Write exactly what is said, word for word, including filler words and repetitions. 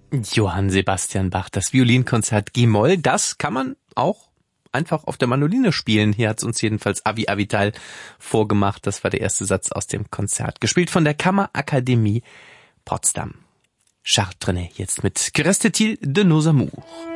Johann Sebastian Bach, das Violinkonzert G-Moll, das kann man auch einfach auf der Mandoline spielen. Hier hat's uns jedenfalls Avi Avital vorgemacht. Das war der erste Satz aus dem Konzert. Gespielt von der Kammerakademie Potsdam. Chartres jetzt mit Kerestetil de nos amours.